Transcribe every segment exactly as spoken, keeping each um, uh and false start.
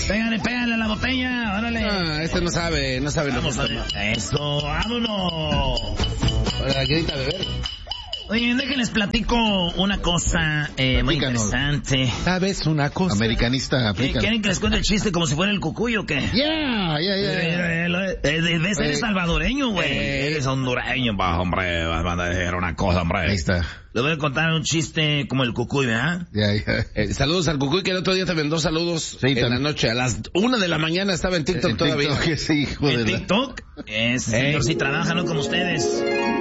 Pégale, pégale a la botella, órale. Ah, este no sabe, no sabe lo que Vamos, está. eso, vámonos. Ahora, grita beber. Oye, déjenles platico una cosa eh, muy Platícanos. interesante. ¿Sabes una cosa? Americanista, ¿Qué- aplica. ¿Quieren que les cuente el chiste como si fuera el cucuy o qué? Yeah, yeah, yeah. Eh, eh, eh, Debes ser Eh, salvadoreño, güey. Eres hondureño, pa, hombre. Vas a decir una cosa, hombre. Ahí está. Le voy a contar un chiste como el cucuy, ¿verdad? Ya, ya. Eh, saludos al Cucuy, que el otro día te mandó saludos Sí, en también. la noche. A las una de la mañana estaba en TikTok En todavía. TikTok, ese hijo de En la... TikTok. Ese Eh. señor sí trabaja, no como ustedes.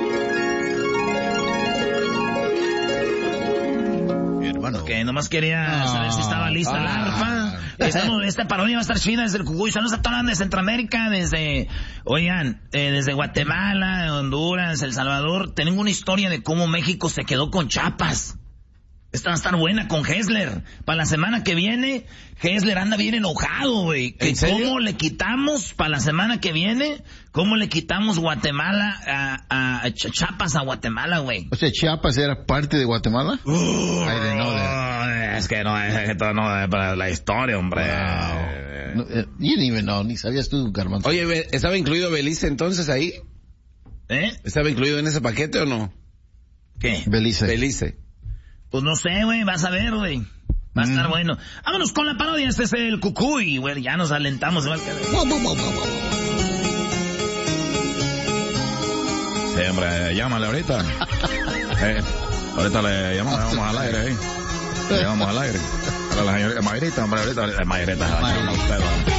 Mi hermano. Que nomás quería saber si estaba lista la Ah. arpa. Estamos, esta parodia va a estar chida desde el Cucuy. Saludos a toda la banda de Centroamérica, desde, oigan, eh, desde Guatemala, Honduras, El Salvador. Tengo una historia de cómo México se quedó con Chiapas. Esta va a estar buena con Hessler. Para la semana que viene, Hessler anda bien enojado, güey. Que ¿En serio? ¿Cómo le quitamos, para la semana que viene, cómo le quitamos Guatemala a, a, a Ch- Chiapas a Guatemala, güey? O sea, Chiapas era parte de Guatemala. I didn't know that. Es que no, es que todo no es para la historia, hombre. No, eh, you didn't even know, ni sabías tú, Garbanzo. Oye, Be- ¿estaba incluido Belice entonces ahí? ¿Eh? ¿Estaba incluido en ese paquete o no? ¿Qué? Belice. Belice. Pues no sé, güey, vas a ver, güey. Va a estar bueno. Vámonos con la parodia, este es el Cucuy, güey, ya nos alentamos. Igual que... Sí, hombre, llámale ahorita. Eh, ahorita le llamamos, le vamos al aire, ¿eh? Le llamamos al aire. Para la señorita Mayrita, hombre, ahorita, eh, Mayrita, la llama usted,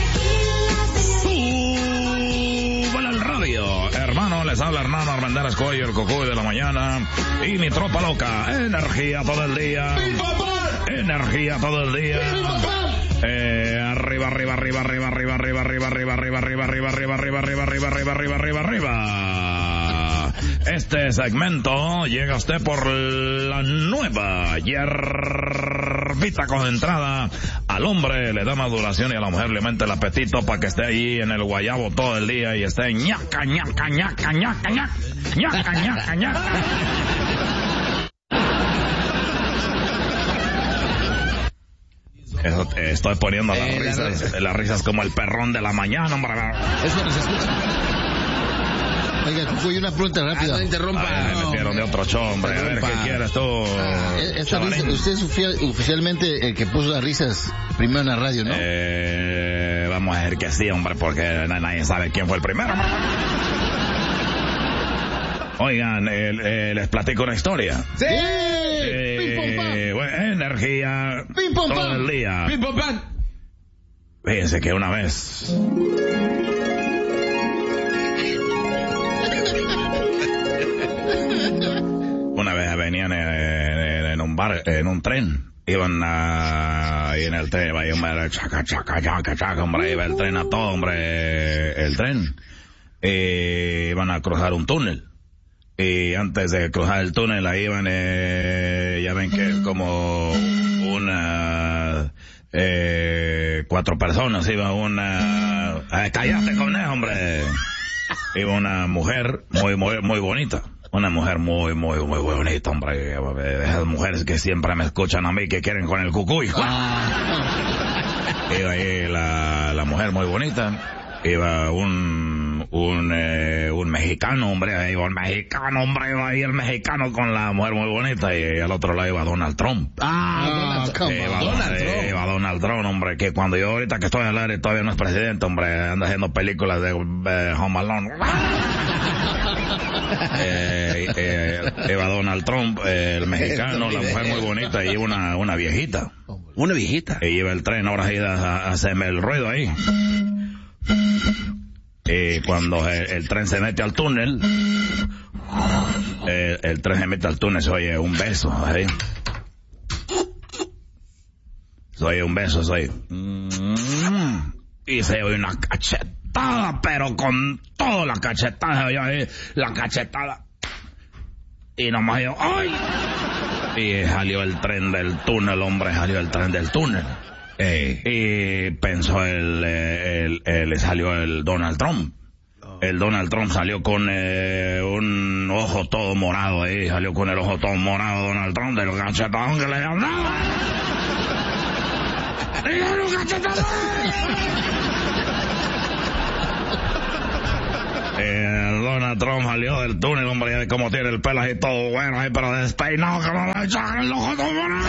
hombre. Súbale al radio, hermano, les habla Hernán Armendáriz Cuello, el Cucuy de la mañana, y mi tropa loca, energía todo el día, energía todo el día, eh, arriba, arriba, arriba, arriba, arriba, arriba, arriba, arriba, arriba, arriba, arriba, arriba, arriba, arriba, arriba, arriba, arriba, arriba, arriba. Este segmento llega a usted por la nueva hierbita concentrada. Al hombre le da maduración y a la mujer le aumenta el apetito para que esté ahí en el guayabo todo el día y esté ñaca, ñaca, ñaca, ñaca, ñaca, ñaca, ñaca, ñaca. Eso, eh, estoy poniendo las Eh, la risas, risa. las risas como el perrón de la mañana, hombre. Eso no se escucha. Oiga, Cucuy, una pregunta Ah, rápida. no interrumpa. Ay, me metieron de otro show, hombre. A ver, ¿qué Interrumpa. quieres tú? Eh, Esta risa, chavalín? usted es oficial- oficialmente el que puso las risas primero en la radio, ¿no? Eh, vamos a ver que sí, hombre, porque na- nadie sabe quién fue el primero. Oigan, eh, eh, les platico una historia. ¡Sí! Eh, ¡Pim, pum, pam! bueno, energía ¡Pim, pum, todo pam! el día. ¡Pim, pam, pam! Fíjense que una vez... Una vez venían en, en- en un bar, en un tren. Iban a, ahí en el tren, iba ahí, hombre, chaca, chaca, chaca, chaca, hombre, iba el tren a todo, hombre, el tren. Eh, iban a cruzar un túnel. Y antes de cruzar el túnel, ahí iban, eh, ya ven que es como una, eh, cuatro personas, iba una, eh, cállate con eso, hombre. Iba una mujer muy, muy, muy bonita. Una mujer muy, muy, muy bonita, hombre. Esas mujeres que siempre me escuchan a mí que quieren con el Cucuy. Iba ahí la, la mujer muy bonita. Iba un, un, eh, un mexicano, hombre. Iba un mexicano, hombre. Iba ahí el mexicano con la mujer muy bonita. Y al otro lado iba Donald Trump. Ah, come Iba, on. Donald eh, Trump. iba Donald Trump, hombre, que cuando yo ahorita que estoy al aire todavía no es presidente, hombre, anda haciendo películas de eh, Home Alone. eh, eh, iba Donald Trump, eh, el mexicano, la mujer muy bonita, y iba una, una viejita. Una viejita. Y iba el tren, ahora sí a, a hacerme el ruido ahí. Y cuando el, el tren se mete al túnel, eh, el tren se mete al túnel, se oye un beso ahí. Se oye un beso, se oye. Y se oye una cachetada, pero con toda la cachetada, se oye ahí, la cachetada. Y nomás yo, ¡ay! Y salió el tren del túnel, hombre, salió el tren del túnel. Ey. Y pensó el, eh, el, el- le salió el Donald Trump. El Donald Trump salió con eh, un ojo todo morado ahí, salió con el ojo todo morado Donald Trump del cachetón que le dio. Eh, Donald Trump salió del túnel, hombre, y como tiene el pelo así todo bueno, ahí, pero despeinado, que no le echan el ojo todo morado.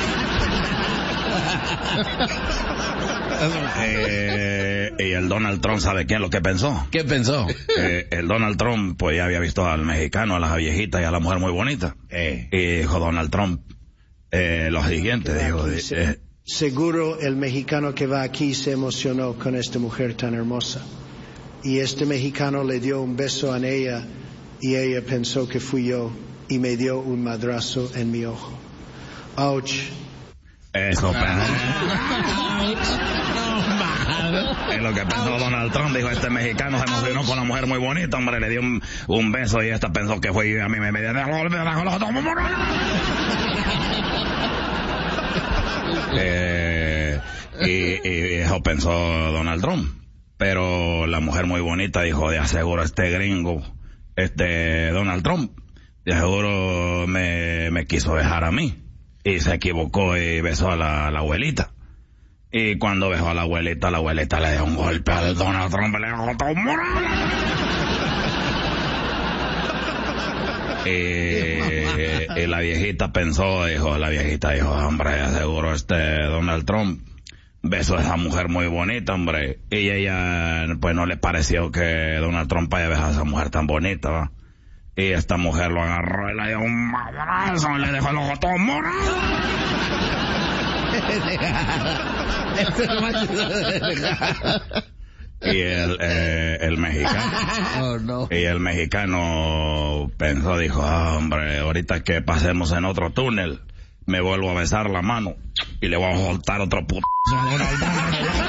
eh, y el Donald Trump, ¿sabe qué es lo que pensó? ¿Qué pensó? Eh, el Donald Trump, pues ya había visto al mexicano, a la viejita y a la mujer muy bonita. Eh. Y dijo Donald Trump, eh, lo siguiente, dijo... Eh, Seguro el mexicano que va aquí se emocionó con esta mujer tan hermosa. Y este mexicano le dio un beso a ella y ella pensó que fui yo y me dio un madrazo en mi ojo. Ouch. Eso pensó. Es lo que pensó Donald Trump. Dijo, este mexicano se emocionó con la mujer muy bonita, hombre, le dio un, un beso y esta pensó que fue y a mí me dio... Eh, y, y eso pensó Donald Trump. Pero la mujer muy bonita dijo, de aseguro este gringo, este Donald Trump, de aseguro me, me quiso dejar a mí. Y se equivocó y besó a la, a la abuelita. Y cuando besó a la abuelita, la abuelita le dio un golpe al Donald Trump, le dejó todo morado. Y, y la viejita pensó, dijo, la viejita dijo, hombre, aseguro este Donald Trump besó a esa mujer muy bonita, hombre. Y ella, pues no le pareció que Donald Trump haya besado a esa mujer tan bonita, ¿va? Y esta mujer lo agarró y le dio un madrazo y le dejó el ojo todo morado. Y el, eh, el mexicano, oh, no. y el mexicano pensó, dijo, ah, hombre, ahorita que pasemos en otro túnel, me vuelvo a besar la mano y le voy a soltar otro puto.